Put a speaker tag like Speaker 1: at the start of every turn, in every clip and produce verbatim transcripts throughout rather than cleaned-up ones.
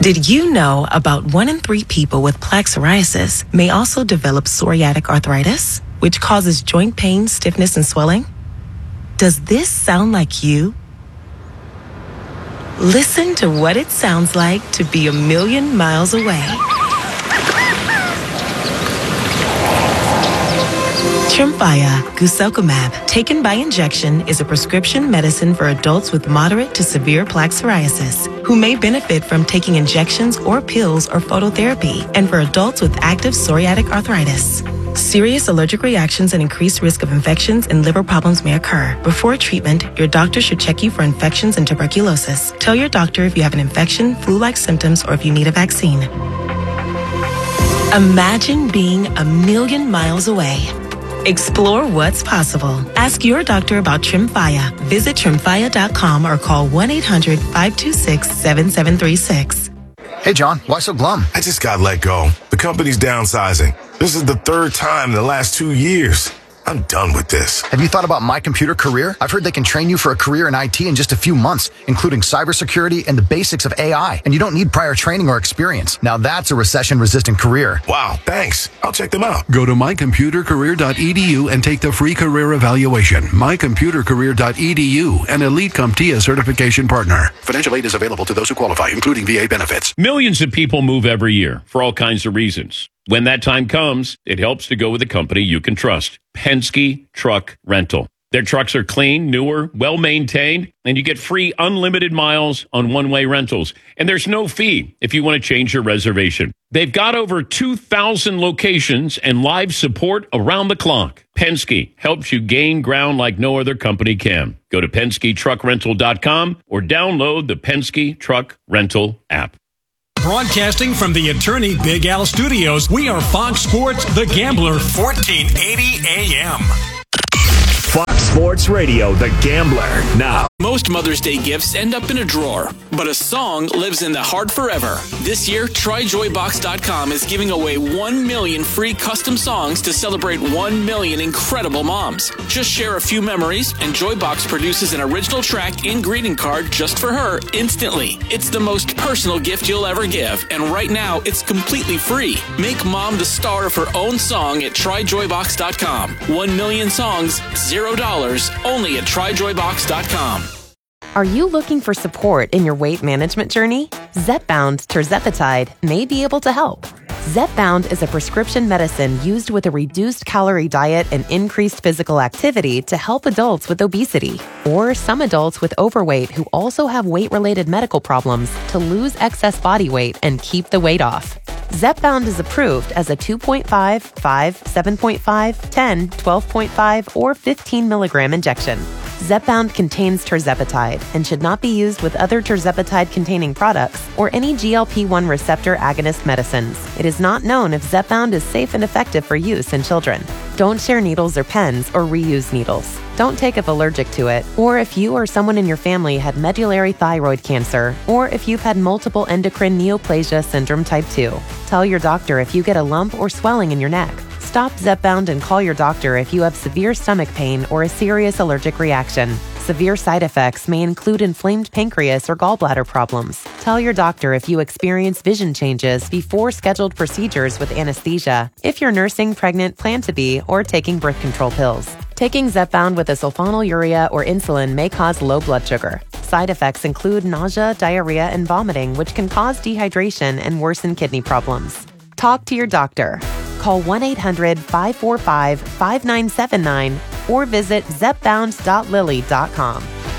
Speaker 1: Did you know about one in three people with plaque psoriasis may also develop psoriatic arthritis, which causes joint pain, stiffness, and swelling? Does this sound like you? Listen to what it sounds like to be a million miles away. Tremfya guselkumab, taken by injection, is a prescription medicine for adults with moderate to severe plaque psoriasis who may benefit from taking injections or pills or phototherapy, and for adults with active psoriatic arthritis. Serious allergic reactions and increased risk of infections and liver problems may occur. Before treatment, your doctor should check you for infections and tuberculosis. Tell your doctor if you have an infection, flu-like symptoms, or if you need a vaccine. Imagine being a million miles away. Explore what's possible. Ask your doctor about Tremfya. Visit tremfya dot com or call one eight hundred, five two six, seven seven three six.
Speaker 2: Hey, John, why so glum?
Speaker 3: I just got let go. The company's downsizing. This is the third time in the last two years. I'm done with this.
Speaker 2: Have you thought about My Computer Career? I've heard they can train you for a career in I T in just a few months, including cybersecurity and the basics of A I. And you don't need prior training or experience. Now that's a recession-resistant career.
Speaker 3: Wow, thanks. I'll check them out.
Speaker 4: Go to my computer career dot e d u and take the free career evaluation. my computer career dot e d u, an Elite CompTIA certification partner. Financial aid is available to those who qualify, including V A benefits.
Speaker 5: Millions of people move every year for all kinds of reasons. When that time comes, it helps to go with a company you can trust. Penske Truck Rental. Their trucks are clean, newer, well-maintained, and you get free unlimited miles on one-way rentals. And there's no fee if you want to change your reservation. They've got over two thousand locations and live support around the clock. Penske helps you gain ground like no other company can. Go to Penske Truck Rental dot com or download the Penske Truck Rental app.
Speaker 6: Broadcasting from the Attorney Big Al Studios, we are Fox Sports The Gambler, fourteen eighty A M.
Speaker 7: Fox Sports Radio, The Gambler, now.
Speaker 8: Most Mother's Day gifts end up in a drawer, but a song lives in the heart forever. This year, try joy box dot com is giving away one million free custom songs to celebrate one million incredible moms. Just share a few memories, and Joybox produces an original track and greeting card just for her instantly. It's the most personal gift you'll ever give, and right now, it's completely free. Make mom the star of her own song at try joy box dot com. One million songs, zero dollars, only at try joy box dot com.
Speaker 9: Are you looking for support in your weight management journey? Zepbound tirzepatide may be able to help. Zepbound is a prescription medicine used with a reduced calorie diet and increased physical activity to help adults with obesity, or some adults with overweight who also have weight-related medical problems to lose excess body weight and keep the weight off. Zepbound is approved as a two point five, five, seven point five, ten, twelve point five, or fifteen milligram injection. Zepbound contains tirzepatide and should not be used with other tirzepatide-containing products or any G L P one receptor agonist medicines. It is not known if Zepbound is safe and effective for use in children. Don't share needles or pens or reuse needles. Don't take if allergic to it, or if you or someone in your family had medullary thyroid cancer, or if you've had multiple endocrine neoplasia syndrome type two. Tell your doctor if you get a lump or swelling in your neck. Stop Zepbound and call your doctor if you have severe stomach pain or a serious allergic reaction. Severe side effects may include inflamed pancreas or gallbladder problems. Tell your doctor if you experience vision changes before scheduled procedures with anesthesia, if you're nursing, pregnant, plan to be, or taking birth control pills. Taking Zepbound with a sulfonylurea or insulin may cause low blood sugar. Side effects include nausea, diarrhea, and vomiting, which can cause dehydration and worsen kidney problems. Talk to your doctor. Call one eight hundred, five four five, five nine seven nine or visit zepbound dot lilly dot com.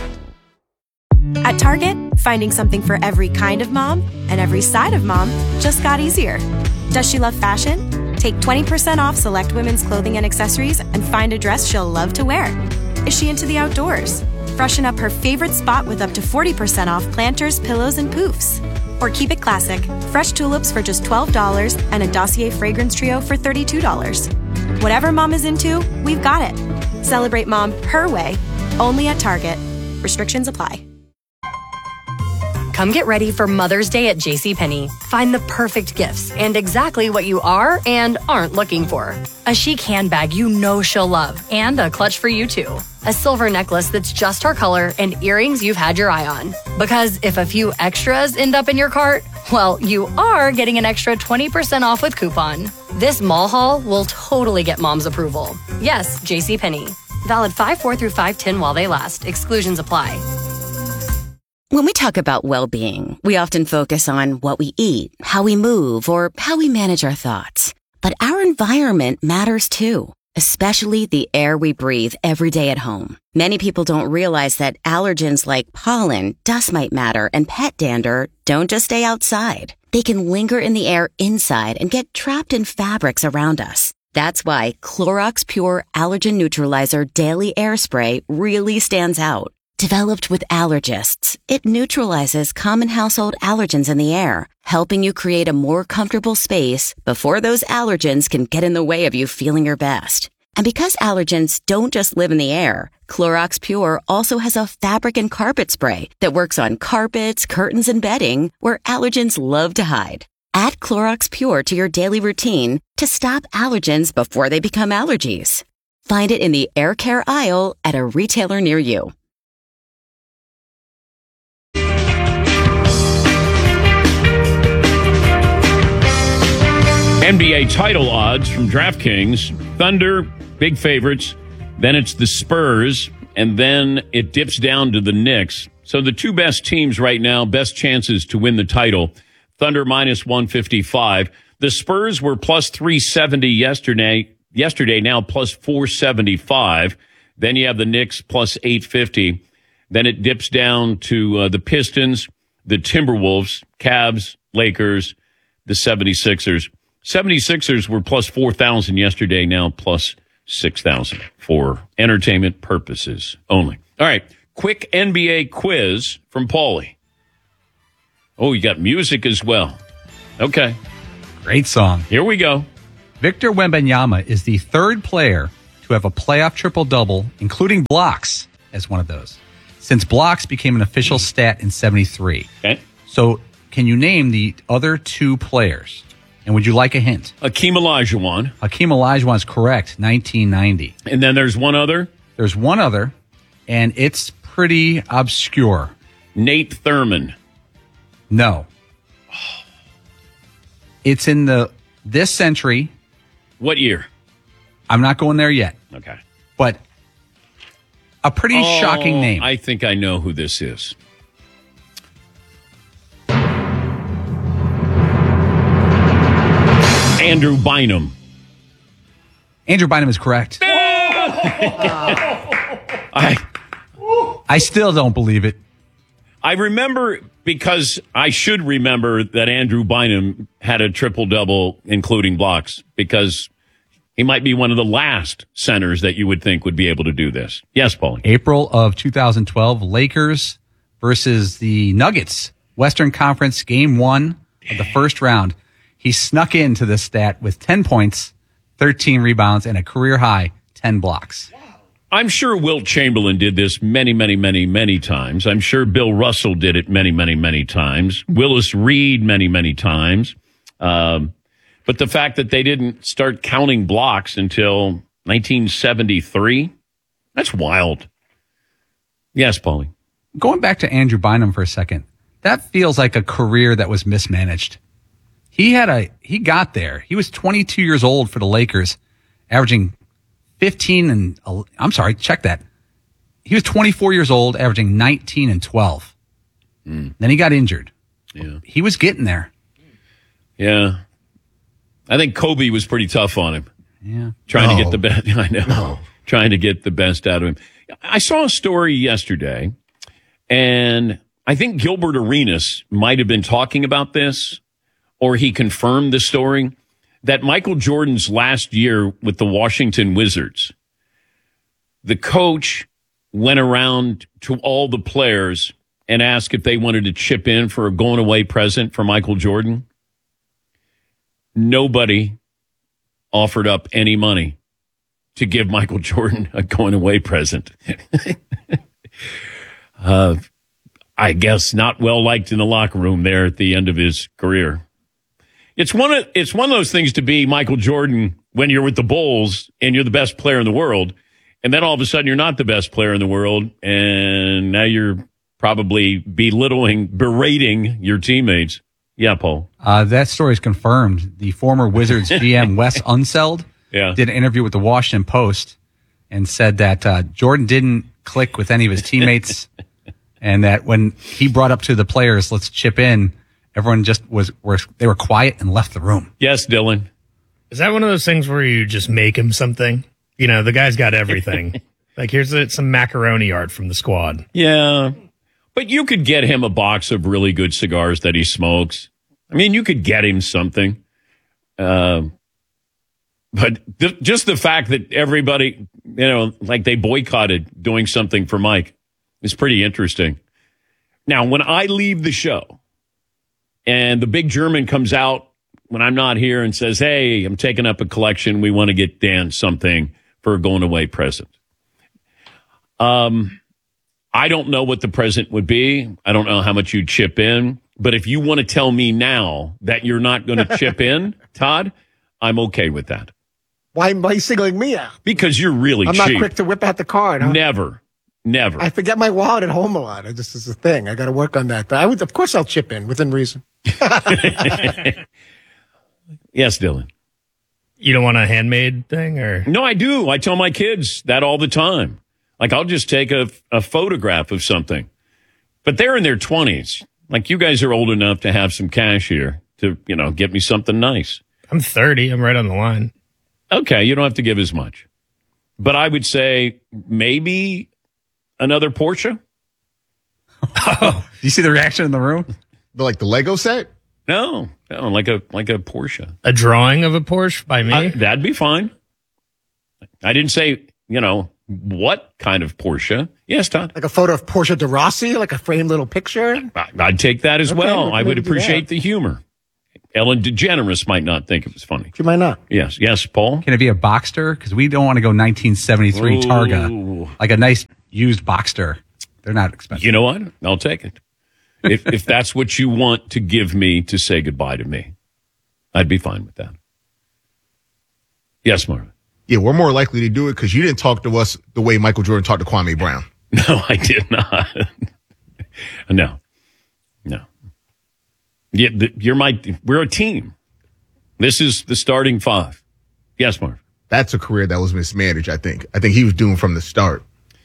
Speaker 10: At Target, finding something for every kind of mom and every side of mom just got easier. Does she love fashion? Take twenty percent off select women's clothing and accessories and find a dress she'll love to wear. Is she into the outdoors? Freshen up her favorite spot with up to forty percent off planters, pillows, and poofs. Or keep it classic, fresh tulips for just twelve dollars and a Dossier fragrance trio for thirty-two dollars. Whatever mom is into, we've got it. Celebrate mom her way, only at Target. Restrictions apply.
Speaker 11: Come get ready for Mother's Day at JCPenney. Find the perfect gifts and exactly what you are and aren't looking for. A chic handbag you know she'll love and a clutch for you too. a silver necklace that's just her color, and earrings you've had your eye on. Because if a few extras end up in your cart, well, you are getting an extra twenty percent off with coupon. This mall haul will totally get mom's approval. Yes, JCPenney. Valid five four through five ten while they last. Exclusions apply.
Speaker 12: When we talk about well-being, we often focus on what we eat, how we move, or how we manage our thoughts. But our environment matters too, especially the air we breathe every day at home. Many people don't realize that allergens like pollen, dust mite matter, and pet dander don't just stay outside. They can linger in the air inside and get trapped in fabrics around us. That's why Clorox Pure Allergen Neutralizer Daily Air Spray really stands out. Developed with allergists, it neutralizes common household allergens in the air, helping you create a more comfortable space before those allergens can get in the way of you feeling your best. And because allergens don't just live in the air, Clorox Pure also has a fabric and carpet spray that works on carpets, curtains, and bedding where allergens love to hide. Add Clorox Pure to your daily routine to stop allergens before they become allergies. Find it in the air care aisle at a retailer near you.
Speaker 5: N B A title odds from DraftKings. Thunder, big favorites. Then it's the Spurs, and then it dips down to the Knicks. So the two best teams right now, best chances to win the title. Thunder minus one fifty-five. The Spurs were plus three seventy yesterday. Yesterday, now plus four seventy-five. Then you have the Knicks plus eight fifty. Then it dips down to uh, the Pistons, the Timberwolves, Cavs, Lakers, the seventy-sixers. seventy-sixers were plus four thousand yesterday, now plus six thousand for entertainment purposes only. All right, quick N B A quiz from Paulie. Oh, you got music as well. Okay.
Speaker 13: Great song.
Speaker 5: Here we go.
Speaker 13: Victor Wembanyama is the third player to have a playoff triple-double, including blocks as one of those, since blocks became an official stat in seventy-three.
Speaker 5: Okay.
Speaker 13: So can you name the other two players? And would you like a hint?
Speaker 5: Hakeem Olajuwon.
Speaker 13: Hakeem Olajuwon is correct, nineteen ninety.
Speaker 5: And then there's one other?
Speaker 13: There's one other, and it's pretty obscure.
Speaker 5: Nate Thurman.
Speaker 13: No. It's in the this century.
Speaker 5: What year?
Speaker 13: I'm not going there yet.
Speaker 5: Okay.
Speaker 13: But a pretty
Speaker 5: oh,
Speaker 13: shocking name.
Speaker 5: I think I know who this is. Andrew Bynum.
Speaker 13: Andrew Bynum is correct.
Speaker 5: I
Speaker 13: I still don't believe it.
Speaker 5: I remember because I should remember that Andrew Bynum had a triple-double, including blocks, because he might be one of the last centers that you would think would be able to do this. Yes, Paulie.
Speaker 13: April of two thousand twelve, Lakers versus the Nuggets. Western Conference, game one of the first round. He snuck into this stat with ten points, thirteen rebounds, and a career-high ten blocks.
Speaker 5: I'm sure Wilt Chamberlain did this many, many, many, many times. I'm sure Bill Russell did it many, many, many times. Willis Reed many, many times. Um, but the fact that they didn't start counting blocks until nineteen seventy-three, that's wild. Yes, Paulie.
Speaker 13: Going back to Andrew Bynum for a second, that feels like a career that was mismanaged. He had a he got there. He was twenty-two years old for the Lakers, averaging fifteen and I'm sorry, check that. He was twenty-four years old, averaging nineteen and twelve. Mm. Then he got injured.
Speaker 5: Yeah.
Speaker 13: He was getting there.
Speaker 5: Yeah. I think Kobe was pretty tough on him.
Speaker 13: Yeah.
Speaker 5: Trying
Speaker 14: no.
Speaker 5: to get the best I know.
Speaker 14: No.
Speaker 5: Trying to get the best out of him. I saw a story yesterday, and I think Gilbert Arenas might have been talking about this, or he confirmed the story, that Michael Jordan's last year with the Washington Wizards, the coach went around to all the players and asked if they wanted to chip in for a going-away present for Michael Jordan. Nobody offered up any money to give Michael Jordan a going-away present. uh, I guess not well liked in the locker room there at the end of his career. It's one of it's one of those things to be Michael Jordan when you're with the Bulls and you're the best player in the world, And then all of a sudden you're not the best player in the world, and now you're probably belittling, berating your teammates. Yeah, Paul.
Speaker 13: Uh, that story is confirmed. The former Wizards G M, Wes Unseld,
Speaker 5: yeah.
Speaker 13: did an interview with the Washington Post and said that uh, Jordan didn't click with any of his teammates and that when he brought up to the players, let's chip in, everyone just was, were, they were quiet and left the room.
Speaker 5: Yes, Dylan.
Speaker 14: Is that one of those things where you just make him something? You know, the guy's got everything. Like, here's a, some macaroni art from the squad.
Speaker 5: Yeah. But you could get him a box of really good cigars that he smokes. I mean, you could get him something. Uh, but th- just the fact that everybody, you know, like they boycotted doing something for Mike is pretty interesting. Now, when I leave the show and the big German comes out when I'm not here and says, hey, I'm taking up a collection. We want to get Dan something for a going away present. Um, I don't know what the present would be. I don't know how much you'd chip in. But if you want to tell me now that you're not going to chip in, Todd, I'm okay with that.
Speaker 15: Why, why are you singling me out?
Speaker 5: Because you're really
Speaker 15: I'm
Speaker 5: cheap.
Speaker 15: I'm not quick to whip out the card. Huh?
Speaker 5: Never. Never.
Speaker 15: I forget my wallet at home a lot. I just is a thing. I got to work on that. But I would, of course, I'll chip in within reason.
Speaker 5: Yes, Dylan.
Speaker 14: You don't want a handmade thing, or
Speaker 5: no? I do. I tell my kids that all the time. Like, I'll just take a a photograph of something, but they're in their twenties. Like, you guys are old enough to have some cash here to, you know, get me something nice.
Speaker 14: I'm thirty. I'm right on the line.
Speaker 5: Okay, you don't have to give as much, but I would say maybe another Porsche.
Speaker 13: Oh, you see the reaction in the room?
Speaker 16: Like the Lego set?
Speaker 5: No, no, like a like a Porsche.
Speaker 14: A drawing of a Porsche by me?
Speaker 5: Uh, that'd be fine. I didn't say, you know, what kind of Porsche. Yes, Todd.
Speaker 15: Like a photo of Porsche de Rossi, like a framed little picture?
Speaker 5: I, I'd take that as
Speaker 15: okay,
Speaker 5: well. I would
Speaker 15: do
Speaker 5: appreciate
Speaker 15: that.
Speaker 5: the humor. Ellen DeGeneres might not think it was funny.
Speaker 15: She might not.
Speaker 5: Yes, yes, Paul?
Speaker 13: Can it be a Boxster? Because we don't want to go nineteen seventy-three
Speaker 5: Ooh.
Speaker 13: Targa. Like a nice used Boxster. They're not expensive.
Speaker 5: You know what? I'll take it. if if that's what you want to give me to say goodbye to me, I'd be fine with that. Yes, Marvin.
Speaker 16: Yeah, we're more likely to do it because you didn't talk to us the way Michael Jordan talked to Kwame Brown.
Speaker 5: No, I did not. no, no. Yeah, the, you're my. We're a team. This is the starting five. Yes, Marv.
Speaker 16: That's a career that was mismanaged. I think. I think he was doomed from the start.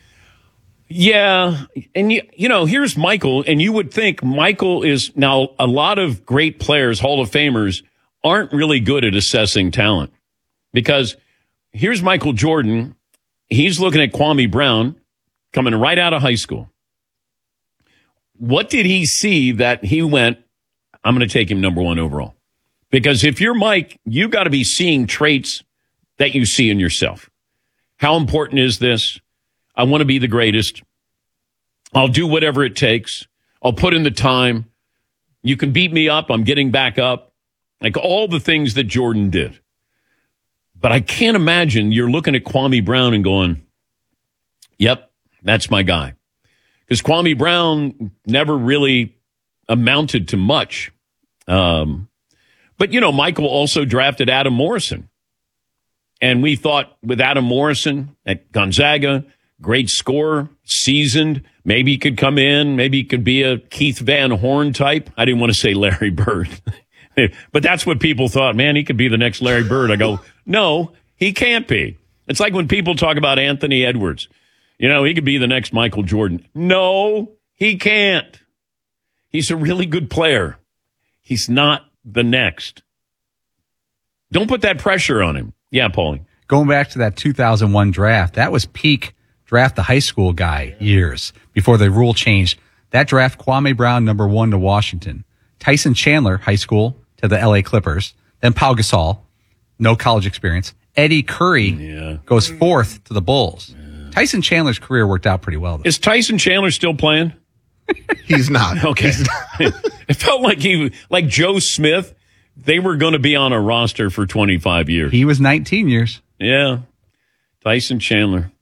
Speaker 5: Yeah, and you, you know, here's Michael, and you would think Michael is now a lot of great players, Hall of Famers, aren't really good at assessing talent because here's Michael Jordan. He's looking at Kwame Brown coming right out of high school. What did he see that he went, I'm going to take him number one overall? Because if you're Mike, you got to be seeing traits that you see in yourself. How important is this? I want to be the greatest. I'll do whatever it takes. I'll put in the time. You can beat me up. I'm getting back up. Like all the things that Jordan did. But I can't imagine you're looking at Kwame Brown and going, yep, that's my guy. Because Kwame Brown never really amounted to much. Um, but, you know, Michael also drafted Adam Morrison. And we thought with Adam Morrison at Gonzaga, great scorer, seasoned, maybe he could come in, maybe he could be a Keith Van Horn type. I didn't want to say Larry Bird. But that's what people thought, man, he could be the next Larry Bird. I go, no, he can't be. It's like when people talk about Anthony Edwards. You know, he could be the next Michael Jordan. No, he can't. He's a really good player. He's not the next. Don't put that pressure on him. Yeah, Paulie.
Speaker 13: Going back to that two thousand one draft, that was peak draft the high school guy years before the rule changed. That draft, Kwame Brown, number one to Washington. Tyson Chandler, high school, to the L A Clippers. Then Pau Gasol, no college experience. Eddie Curry
Speaker 5: yeah.
Speaker 13: goes fourth to the Bulls. Yeah. Tyson Chandler's career worked out pretty well, though.
Speaker 5: Is Tyson Chandler still playing?
Speaker 16: He's not.
Speaker 5: Okay.
Speaker 16: He's not.
Speaker 5: It felt like he, like Joe Smith, they were going to be on a roster for twenty-five years.
Speaker 13: He was nineteen years.
Speaker 5: Yeah. Tyson Chandler.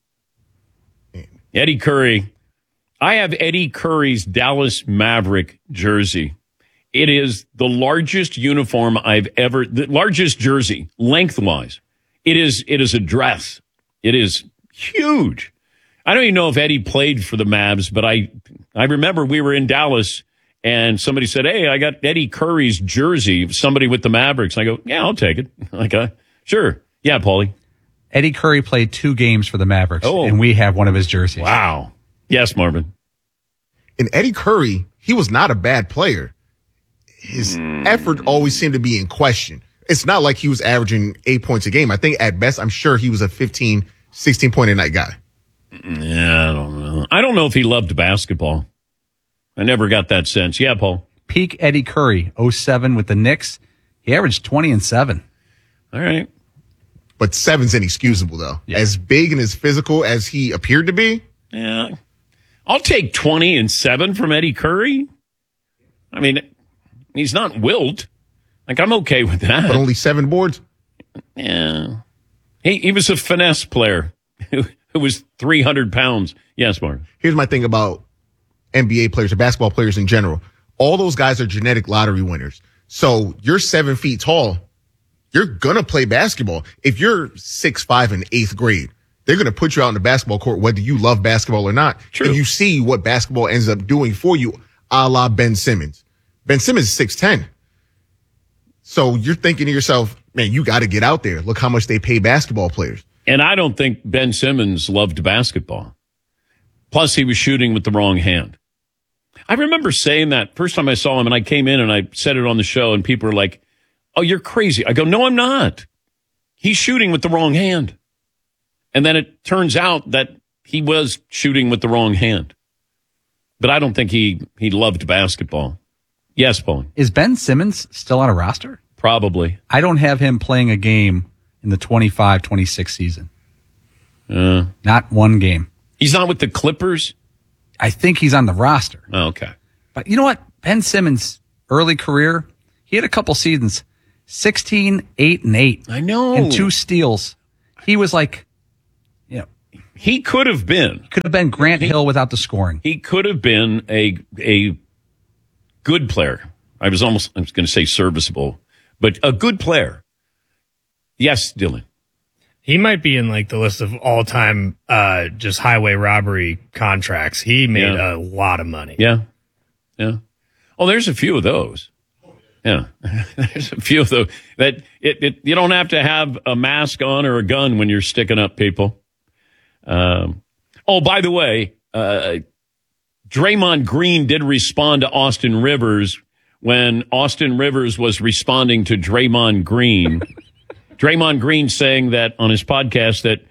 Speaker 5: Eddie Curry. I have Eddie Curry's Dallas Maverick jersey. It is the largest uniform I've ever, the largest jersey lengthwise. It is, it is a dress. It is huge. I don't even know if Eddie played for the Mavs, but I I remember we were in Dallas and somebody said, hey, I got Eddie Curry's jersey, somebody with the Mavericks. I go, yeah, I'll take it. Like, uh, sure. Yeah, Paulie.
Speaker 13: Eddie Curry played two games for the Mavericks,
Speaker 5: oh.
Speaker 13: and we have one of his jerseys.
Speaker 5: Wow. Yes, Marvin.
Speaker 16: And Eddie Curry, he was not a bad player. His mm. effort always seemed to be in question. It's not like he was averaging eight points a game. I think at best, I'm sure he was a fifteen, sixteen point a night guy.
Speaker 5: Yeah, I don't know. I don't know if he loved basketball. I never got that sense. Yeah, Paul.
Speaker 13: Peak Eddie Curry, oh seven with the Knicks. He averaged twenty and seven.
Speaker 5: All right.
Speaker 16: But seven's inexcusable, though. Yeah. As big and as physical as he appeared to be.
Speaker 5: Yeah. I'll take twenty and seven from Eddie Curry. I mean, he's not Wilt. Like, I'm okay with that.
Speaker 16: But only seven boards?
Speaker 5: Yeah. He, he was a finesse player who, who was three hundred pounds. Yes, Mark.
Speaker 16: Here's my thing about N B A players or basketball players in general. All those guys are genetic lottery winners. So you're seven feet tall. You're going to play basketball. If you're six five in eighth grade, they're going to put you out in the basketball court, whether you love basketball or not.
Speaker 5: True.
Speaker 16: And you see what basketball ends up doing for you, a la Ben Simmons. Ben Simmons is six ten. So you're thinking to yourself, man, you got to get out there. Look how much they pay basketball players.
Speaker 5: And I don't think Ben Simmons loved basketball. Plus, he was shooting with the wrong hand. I remember saying that first time I saw him, and I came in and I said it on the show, and people were like, oh, you're crazy. I go, no, I'm not. He's shooting with the wrong hand. And then it turns out that he was shooting with the wrong hand. But I don't think he, he loved basketball. Yes, Paul.
Speaker 13: Is Ben Simmons still on a roster?
Speaker 5: Probably.
Speaker 13: I don't have him playing a game in the twenty-five twenty-six season.
Speaker 5: Uh,
Speaker 13: Not one game.
Speaker 5: He's not with the Clippers?
Speaker 13: I think he's on the roster.
Speaker 5: Oh, okay.
Speaker 13: But you know what? Ben Simmons' early career, he had a couple seasons, sixteen, eight, and eight.
Speaker 5: I know.
Speaker 13: And two steals. He was like, you know.
Speaker 5: He could have been.
Speaker 13: Could have been Grant
Speaker 5: he,
Speaker 13: Hill without the scoring.
Speaker 5: He could have been a a good player. I was almost, I was going to say serviceable, but a good player. Yes, Dylan.
Speaker 14: He might be in like the list of all time uh, just highway robbery contracts. He made yeah. a lot of money.
Speaker 5: Yeah. Yeah. Oh, there's a few of those. Yeah. There's a few of those that it, it, you don't have to have a mask on or a gun when you're sticking up people. Um, oh, by the way, uh, Draymond Green did respond to Austin Rivers when Austin Rivers was responding to Draymond Green. Draymond Green saying that on his podcast that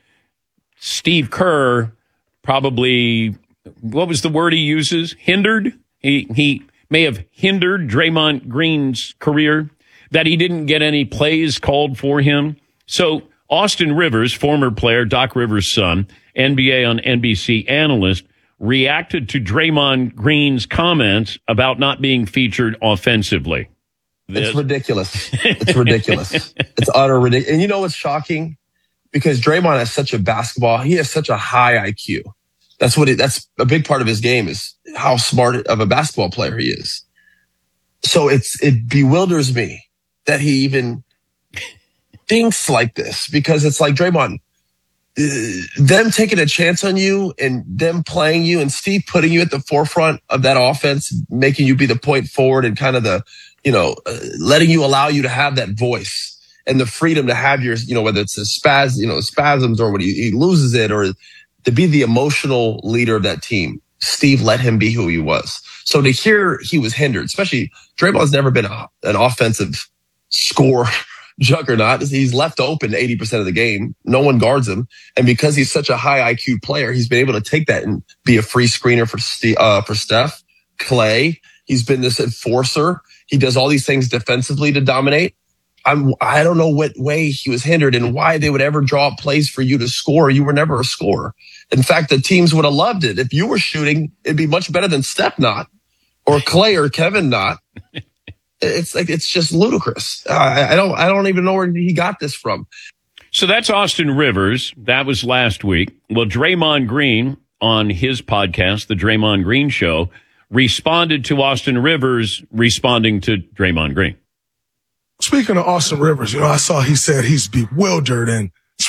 Speaker 5: Steve Kerr probably, what was the word he uses? Hindered? He, he may have hindered Draymond Green's career, that he didn't get any plays called for him. So Austin Rivers, former player, Doc Rivers' son, N B A on N B C analyst, reacted to Draymond Green's comments about not being featured offensively.
Speaker 17: This. It's ridiculous. It's ridiculous. It's utter ridiculous. And you know what's shocking? Because Draymond has such a basketball, he has such a high I Q. That's what it, that's a big part of his game, is how smart of a basketball player he is. So it's, it bewilders me that he even thinks like this, because it's like, Draymond, uh, them taking a chance on you and them playing you and Steve putting you at the forefront of that offense, making you be the point forward and kind of the, you know, uh, letting you allow you to have that voice and the freedom to have your, you know, whether it's a spaz, you know, spasms or when he, he loses it, or to be the emotional leader of that team. Steve let him be who he was. So to hear he was hindered, especially Draymond's never been a, an offensive score juggernaut. He's left open eighty percent of the game. No one guards him. And because he's such a high I Q player, he's been able to take that and be a free screener for Steve, uh, for Steph, Clay. He's been this enforcer. He does all these things defensively to dominate. I'm, I don't know what way he was hindered and why they would ever draw up plays for you to score. You were never a scorer. In fact, the teams would have loved it. If you were shooting, it'd be much better than Steph not, or Clay or Kevin not. It's like, it's just ludicrous. I, I don't, I don't even know where he got this from.
Speaker 5: So that's Austin Rivers. That was last week. Well, Draymond Green on his podcast, The Draymond Green Show, responded to Austin Rivers responding to Draymond Green.
Speaker 18: Speaking of Austin Rivers, you know, I saw he said he's bewildered and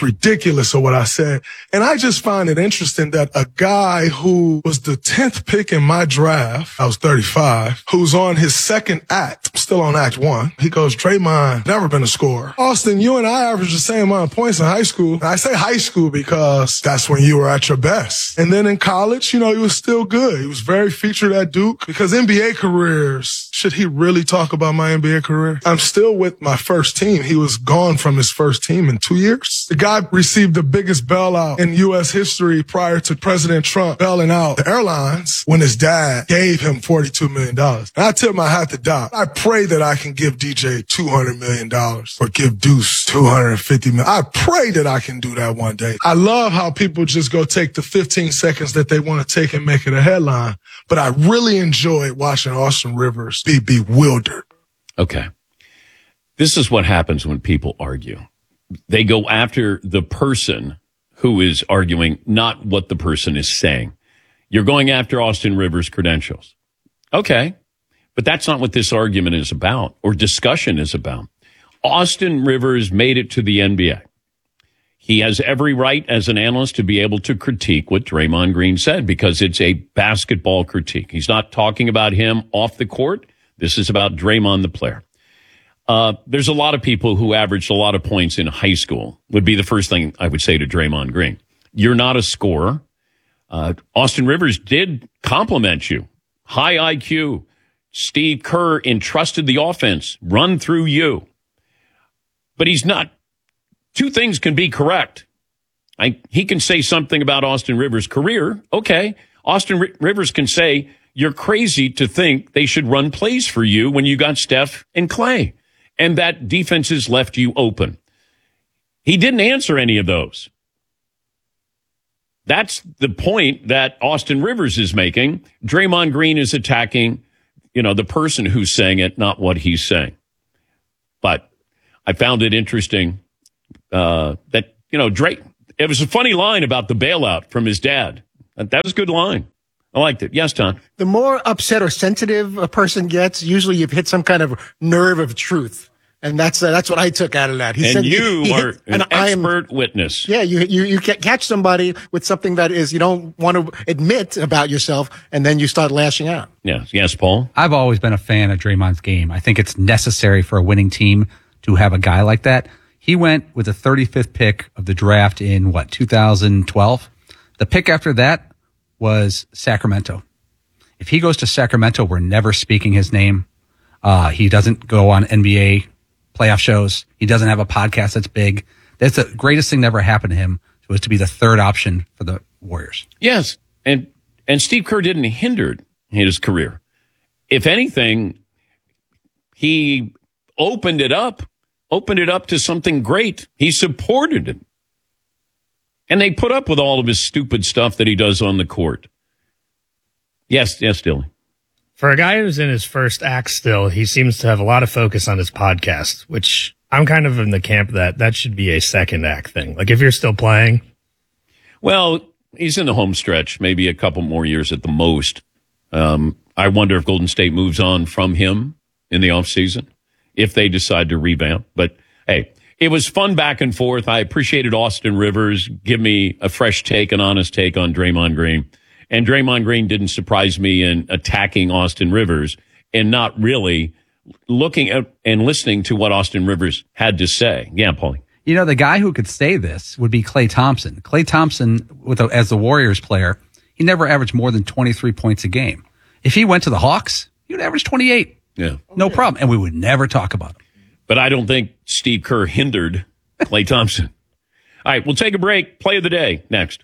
Speaker 18: it's ridiculous of what I said. And I just find it interesting that a guy who was the tenth pick in my draft, I was thirty-five, who's on his second act, still on act one. He goes, Draymond, never been a scorer. Austin, you and I averaged the same amount of points in high school. And I say high school because that's when you were at your best. And then in college, you know, he was still good. He was very featured at Duke because N B A careers, should he really talk about my N B A career? I'm still with my first team. He was gone from his first team in two years. The guy received the biggest bailout in U S history prior to President Trump bailing out the airlines when his dad gave him forty-two million dollars. And I tip my hat to Doc. I pray that I can give D J two hundred million dollars or give Deuce two hundred fifty million dollars. I pray that I can do that one day. I love how people just go take the fifteen seconds that they want to take and make it a headline. But I really enjoyed watching Austin Rivers be bewildered.
Speaker 5: Okay. This is what happens when people argue. They go after the person who is arguing, not what the person is saying. You're going after Austin Rivers' credentials. Okay. But that's not what this argument is about or discussion is about. Austin Rivers made it to the N B A. He has every right as an analyst to be able to critique what Draymond Green said because it's a basketball critique. He's not talking about him off the court. This is about Draymond, the player. Uh, there's a lot of people who averaged a lot of points in high school, would be the first thing I would say to Draymond Green. You're not a scorer. Uh, Austin Rivers did compliment you. High I Q. Steve Kerr entrusted the offense, run through you. But he's not. Two things can be correct. I, he can say something about Austin Rivers' career. Okay. Austin R- Rivers can say, you're crazy to think they should run plays for you when you got Steph and Clay. And that defenses left you open. He didn't answer any of those. That's the point that Austin Rivers is making. Draymond Green is attacking, you know, the person who's saying it, not what he's saying. But I found it interesting uh, that, you know, Drake, it was a funny line about the bailout from his dad. That was a good line. I liked it. Yes, Tom.
Speaker 15: The more upset or sensitive a person gets, usually you've hit some kind of nerve of truth. And that's uh, that's what I took out of that. He
Speaker 5: and
Speaker 15: said,
Speaker 5: you
Speaker 15: he, he
Speaker 5: are
Speaker 15: hit,
Speaker 5: an
Speaker 15: and
Speaker 5: expert witness.
Speaker 15: Yeah, you, you you catch somebody with something that is you don't want to admit about yourself, and then you start lashing out.
Speaker 5: Yes, yes, Paul.
Speaker 13: I've always been a fan of Draymond's game. I think it's necessary for a winning team to have a guy like that. He went with the thirty-fifth pick of the draft in, what, two thousand twelve? The pick after that was Sacramento. If he goes to Sacramento, we're never speaking his name. Uh, he doesn't go on N B A playoff shows. He doesn't have a podcast that's big. That's the greatest thing that ever happened to him, was to be the third option for the Warriors.
Speaker 5: Yes, and and Steve Kerr didn't hinder his career. If anything, he opened it up, opened it up to something great. He supported it. And they put up with all of his stupid stuff that he does on the court. Yes, yes, Dylan.
Speaker 14: For a guy who's in his first act still, he seems to have a lot of focus on his podcast, which I'm kind of in the camp that that should be a second act thing. Like if you're still playing.
Speaker 5: Well, he's in the home stretch, maybe a couple more years at the most. Um, I wonder if Golden State moves on from him in the offseason, if they decide to revamp. But hey, it was fun back and forth. I appreciated Austin Rivers give me a fresh take, an honest take on Draymond Green. And Draymond Green didn't surprise me in attacking Austin Rivers and not really looking at and listening to what Austin Rivers had to say. Yeah, Paulie.
Speaker 13: You know, the guy who could say this would be Klay Thompson. Klay Thompson, with a, as the Warriors player, he never averaged more than twenty-three points a game. If he went to the Hawks, he would average twenty-eight.
Speaker 5: Yeah.
Speaker 13: No problem. And we would never talk about him.
Speaker 5: But I don't think Steve Kerr hindered Klay Thompson. All right, we'll take a break. Play of the day next.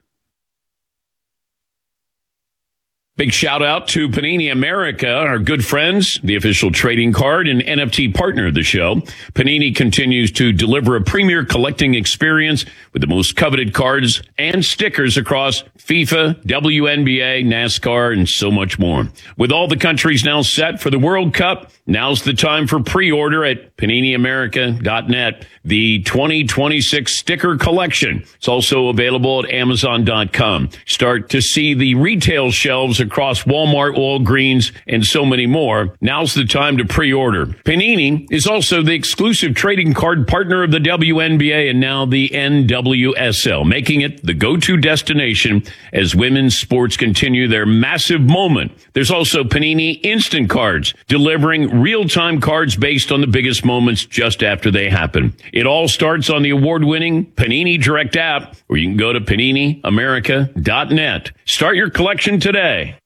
Speaker 5: Big shout out to Panini America, our good friends, the official trading card and N F T partner of the show. Panini continues to deliver a premier collecting experience with the most coveted cards and stickers across FIFA, W N B A, NASCAR, and so much more. With all the countries now set for the World Cup, now's the time for pre-order at panini america dot net. The twenty twenty-six sticker collection. It's also available at amazon dot com. Start to see the retail shelves across Walmart, Walgreens, and so many more. Now's the time to pre-order. Panini is also the exclusive trading card partner of the W N B A and now the N W S L, making it the go-to destination as women's sports continue their massive moment. There's also Panini Instant Cards, delivering real-time cards based on the biggest moments just after they happen. It all starts on the award-winning Panini Direct app, or you can go to panini america dot net. Start your collection today.